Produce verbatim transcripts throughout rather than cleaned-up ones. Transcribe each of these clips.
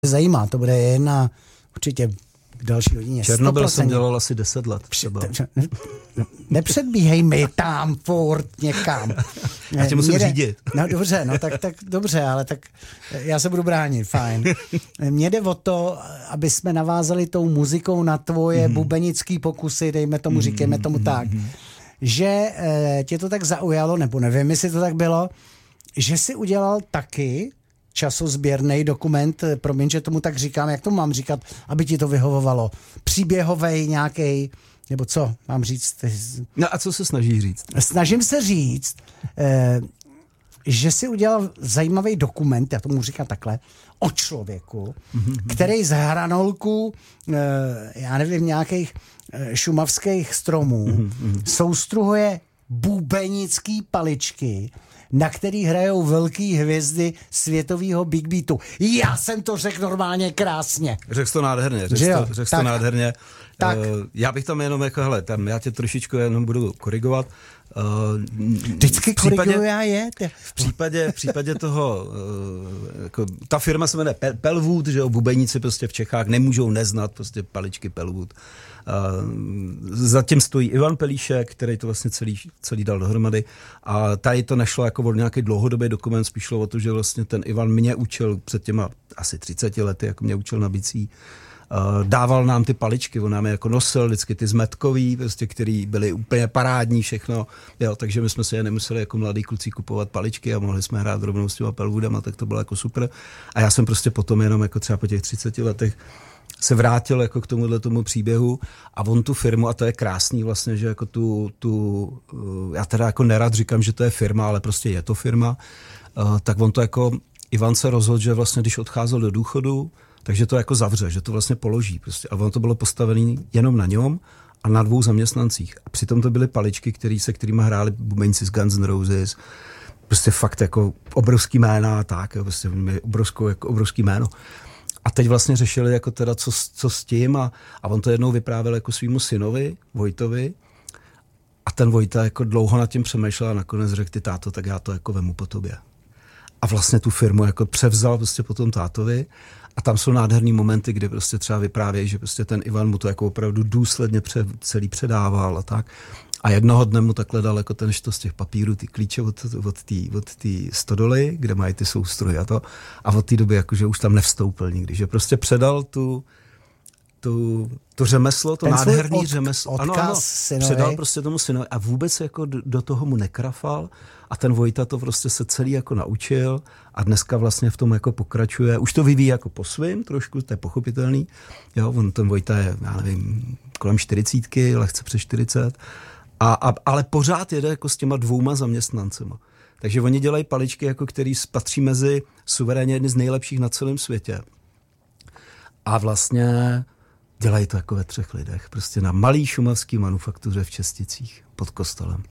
zajímá, to bude jedna určitě v další hodině. Černobyl jsem dělal asi deset let. Třeba. Nepředbíhej mi tam furt někam. Já tě musím Mě řídit. No dobře, no tak, tak dobře, ale tak já se budu bránit, fajn. Mně jde o to, aby jsme navázali tou muzikou na tvoje mm. bubenický pokusy, dejme tomu, mm. říkejme tomu tak, že e, tě to tak zaujalo, nebo nevím, jestli to tak bylo, že jsi udělal taky časozběrný dokument, promiň, že tomu tak říkám, jak to mám říkat, aby ti to vyhovovalo. Příběhovej nějaký, nebo co mám říct? No a co se snaží říct? Snažím se říct, eh, že si udělal zajímavý dokument, já tomu říkám takhle, o člověku, mm-hmm. který z hranolku, eh, já nevím, nějakých eh, šumavských stromů mm-hmm. soustruhuje bubenický paličky, na který hrajou velký hvězdy světového Big Beatu. Já jsem to řekl normálně krásně. Řekl to nádherně, řekl to, řek to nádherně. Tak. Uh, já bych tam jenom jako, hele, tam já tě trošičku jenom budu korigovat. Uh, Vždycky koriguju já je. V případě, v případě toho, uh, jako, ta firma se jmenuje Pelwood, že jo, bubeníci prostě v Čechách nemůžou neznat prostě paličky Pelwood. Uh, zatím stojí Ivan Pelíšek, který to vlastně celý, celý dal dohromady, a tady to nešlo jako o nějaký dlouhodobý dokument, spíš šlo o to, že vlastně ten Ivan mě učil před těma asi třiceti lety, jako mě učil na bicí. Uh, dával nám ty paličky, on nám je jako nosil vždycky ty zmetkový, prostě, který byly úplně parádní všechno, jo, takže my jsme si je nemuseli jako mladí kluci kupovat paličky a mohli jsme hrát rovnou s těma Pelwoodama, tak to bylo jako super. A já jsem prostě potom jenom jako třeba po těch třiceti letech se vrátil jako k tomuhle tomu příběhu a on tu firmu, a to je krásný vlastně, že jako tu, tu já teda jako nerad říkám, že to je firma, ale prostě je to firma, uh, tak on to jako, Ivan se rozhodl, že vlastně když odcházel do důchodu, takže to jako zavře, že to vlastně položí prostě. A ono to bylo postavené jenom na něm a na dvou zaměstnancích. A přitom to byly paličky, který, se kterými hráli bubeníci z Guns N' Roses, prostě fakt jako obrovský jména a tak, prostě obrovskou, jako obrovský jméno. A teď vlastně řešili jako teda, co, co s tím, a, a on to jednou vyprávěl jako svýmu synovi, Vojtovi, a ten Vojta jako dlouho nad tím přemýšlel a nakonec řekl, ty táto, tak já to jako vemu po tobě. A vlastně tu firmu jako převzal prostě po tom tátovi a tam jsou nádherný momenty, kdy prostě třeba vyprávějí, že prostě ten Ivan mu to jako opravdu důsledně pře, celý předával a tak. A jednoho dne mu takhle dal jako ten štos těch papírů, ty klíče od, od té od tý stodoly, kde mají ty soustroje a to. A od té doby jakože už tam nevstoupil nikdy, že prostě předal tu, tu, to řemeslo, to ten nádherný od, řemeslo. Ano, ano, předal prostě tomu synovi a vůbec jako do, do toho mu nekrafal a ten Vojta to prostě se celý jako naučil a dneska vlastně v tom jako pokračuje. Už to vyvíjí jako po svým trošku, to je pochopitelný. Jo, on ten Vojta je, já nevím, kolem čtyřicítky, lehce přes čtyřicet. A, a, ale pořád jede jako s těma dvouma zaměstnancema. Takže oni dělají paličky, jako který patří mezi suverénně jedny z nejlepších na celém světě. A vlastně dělají to jako ve třech lidech. Prostě na malý šumavský manufaktuře v Česticích pod kostelem.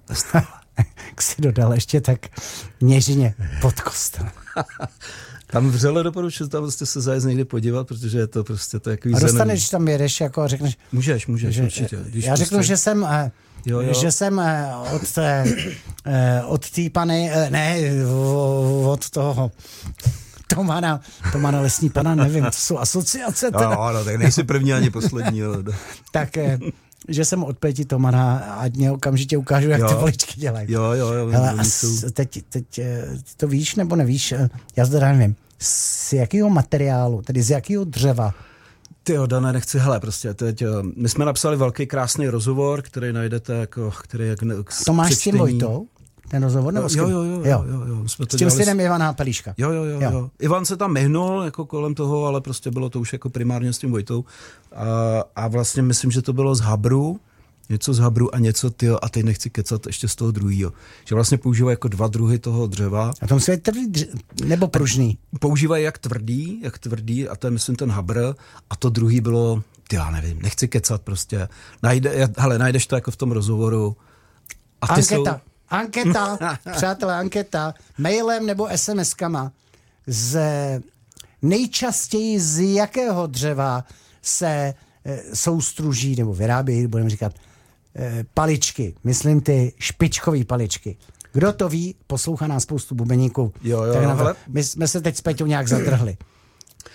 Jak si dodal ještě tak něžně pod kostelem. Tam vřele doporučuji, tam prostě se zajezd někdy podívat, protože je to prostě takový a dostaneš, zený. Tam jedeš jako a řekneš... Můžeš, můžeš, že, určitě. Když já řeknu, prostě... že jsem... Jo, jo. Že jsem od té, od té pany, ne, od toho Tomana, Tomana Lesní pana, nevím, to jsou asociace. Teda. No, no, tak nejsi první ani poslední. Ale... tak, že jsem od Peti Tomana a mě okamžitě ukážu, jak jo. ty paličky dělají. Jo, jo, jo. Hele, a s, teď, teď to víš nebo nevíš, já zde nevím, z jakého materiálu, tedy z jakého dřeva? Tyjo, Dané, nechci, hele, prostě teď, my jsme napsali velký krásný rozhovor, který najdete jako, který jak... To máš s tím Vojtou? Ten rozhovor? Nebo jo, jo, jo, jo, jo, jo. Jsme to s tím synem Ivana Pelíška. Jo, jo, jo, jo, jo. Ivan se tam myhnul jako kolem toho, ale prostě bylo to už jako primárně s tím Vojtou. A, a vlastně myslím, že to bylo z Habru, něco z Habru a něco, tyjo, a teď nechci kecat ještě z toho druhýho. Že vlastně používají jako dva druhy toho dřeva. A to musí být tvrdý dře- nebo pružný? Používají jak tvrdý, jak tvrdý, a to je myslím ten Habr, a to druhý bylo, já nevím, nechci kecat prostě. Najde, hele, najdeš to jako v tom rozhovoru. A ty anketa, jsou... anketa, přátelé, anketa, mailem nebo es em eskama. Z nejčastěji z jakého dřeva se soustruží nebo vyrábějí, budeme říkat, paličky, myslím ty špičkový paličky. Kdo to ví, poslouchá nás spoustu bubeníků. Jo, jo, tak hele. My jsme se teď s Peťou nějak zadrhli.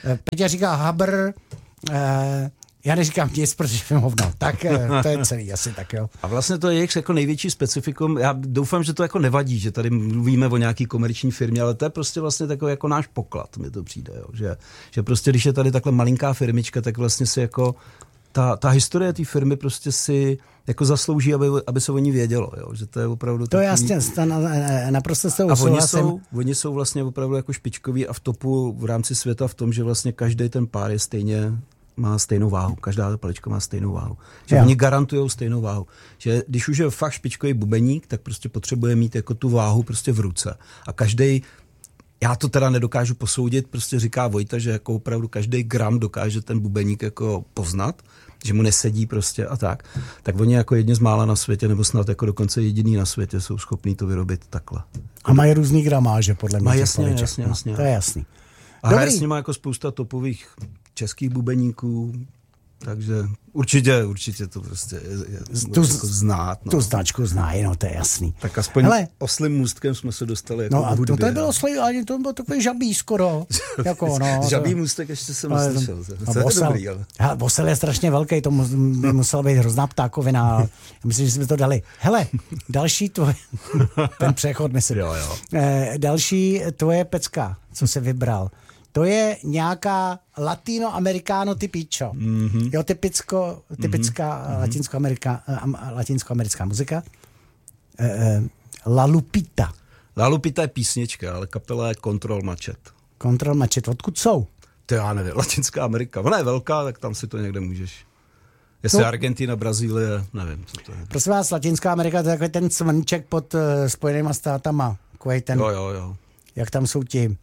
Peťa říká Habr, eh, já neříkám nic, protože jsem hovno. Tak to je celý asi tak, jo. A vlastně to je jejich jako největší specifikum. Já doufám, že to jako nevadí, že tady mluvíme o nějaký komerční firmě, ale to je prostě vlastně takový jako náš poklad, mi to přijde, jo. Že, že prostě když je tady takhle malinká firmička, tak vlastně si jako ta, ta historie té firmy prostě si jako zaslouží, aby, aby se o ní vědělo, jo. Že to je opravdu to takový... je jasně, naprosto s tou a oni souhlasem. jsou, oni jsou vlastně opravdu jako špičkoví a v topu v rámci světa v tom, že vlastně každý ten pár je stejně má stejnou váhu. Každá ta palička má stejnou váhu. Že oni garantujou stejnou váhu. Že když už je fakt špičkový bubeník, tak prostě potřebuje mít jako tu váhu prostě v ruce. A každý, já to teda nedokážu posoudit, prostě říká Vojta, že jako opravdu každý gram dokáže ten bubeník jako poznat, že mu nesedí prostě a tak. Tak oni jako jedni z mála na světě, nebo snad jako dokonce jediný na světě jsou schopní to vyrobit takhle. A mají různý gramáže, podle mě. Má jasně, jasně, jasně. No, to je jasný. A hraje s nima jako spousta topových českých bubeníků, takže určitě, určitě to prostě je, je tu, jako znát. No. Tu značku znají, no to je jasný. Tak aspoň hele, oslým můstkem jsme se dostali jako no a hudbě. to, to bylo oslý, ale to bylo takový žabý skoro. jako, no, žabý to, můstek ještě jsem neslyšel. To je dobrý, ale... Hele, Bosel je strašně velký, to by musela být hrozná ptákovina. Myslím, že jsme to dali. Hele, další tvoje, ten přechod myslím. Jo, jo. Eh, další tvoje pecka, co se vybral. To je nějaká latinoamerikáno typičo. Mm-hmm. Jo, typicko, typická mm-hmm. latinskoamerická, latinskoamerická muzika. E, e, La Lupita. La Lupita je písnička, ale kapela je Control Machete. Control Machete, odkud jsou? To já nevím, Latinská Amerika. Ona je velká, tak tam si to někde můžeš. Jestli no. Argentina, Brazílie, nevím, co to je. Prosím vás, Latinská Amerika, to je takový ten cvrnček pod uh, Spojenýma státama. Ten, jo, jo, jo. Jak tam jsou ti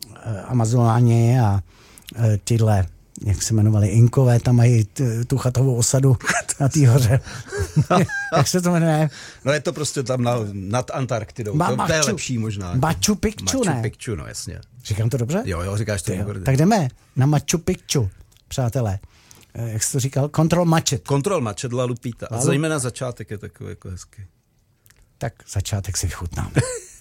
Amazonáni a e, tyhle, jak se jmenovali, Inkové, tam mají t, tu chatovou osadu na té hoře. Jak se to jmenuje? No je to prostě tam na, nad Antarktidou. Ma, to, Machu, to je lepší možná. Machu Picchu, ne? Machu Picchu, no jasně. Říkám to dobře? Jo, jo, říkáš to dobře. Tak jdeme na Machu Picchu, přátelé. E, jak jsi to říkal? Control Machete. Control Machete, La Lupita. A zejména začátek je takový jako hezký. Tak začátek si vychutnáme.